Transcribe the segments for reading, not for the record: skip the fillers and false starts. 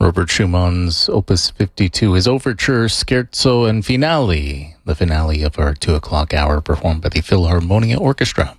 Robert Schumann's Opus 52, his overture, Scherzo, and Finale, the finale of our 2 o'clock hour, performed by the Philharmonia Orchestra.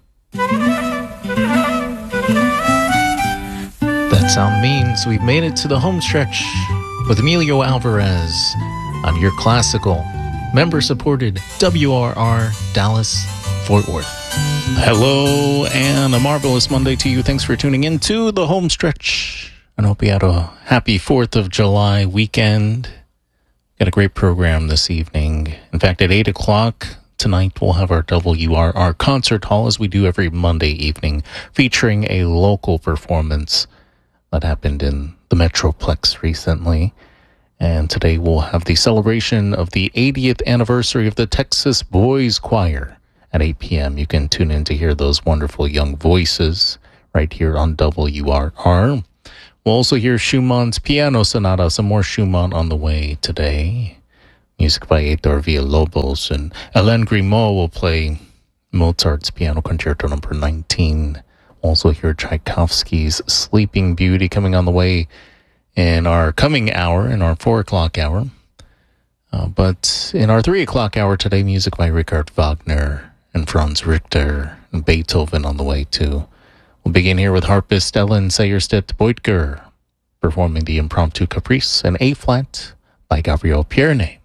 That sound means we've made it to the home stretch with Emilio Alvarez on your classical, member-supported WRR Dallas Fort Worth. Hello, and a marvelous Monday to you. Thanks for tuning in to the home stretch. I hope you had a happy 4th of July weekend. Got a great program this evening. In fact, at 8 o'clock tonight, we'll have our WRR concert hall, as we do every Monday evening, featuring a local performance that happened in the Metroplex recently. And today we'll have the celebration of the 80th anniversary of the Texas Boys Choir at 8 p.m. You can tune in to hear those wonderful young voices right here on WRR. We'll also hear Schumann's Piano Sonata, some more Schumann on the way today. Music by Heitor Villalobos, and Hélène Grimaud will play Mozart's Piano Concerto No. 19. Also hear Tchaikovsky's Sleeping Beauty coming on the way in our coming hour, in our 4 o'clock hour. But in our 3 o'clock hour today, music by Richard Wagner and Franz Richter and Beethoven on the way too. We'll begin here with harpist Ellen Seierstedt-Beutger performing the Impromptu Caprice in A-flat by Gabriel Pierné.